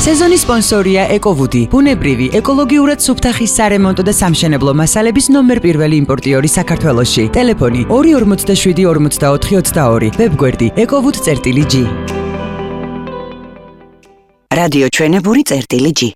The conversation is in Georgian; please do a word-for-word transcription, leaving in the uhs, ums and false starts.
სეზონის სპონსორია ეკოვუდი, ბუნებრივი, ეკოლოგიურად სუფთა ხის სარემონტო და სამშენებლო მასალების ნომერ პირველი იმპორტიორი საქართველოში. ტელეფონი ორი ორმოცდაშვიდი ორმოცდაოთხი ოცდაორი, ვებგვერდი ეკოვუდ წერტილი ჯი. რადიო ჩვენებური წერტილი ჯი.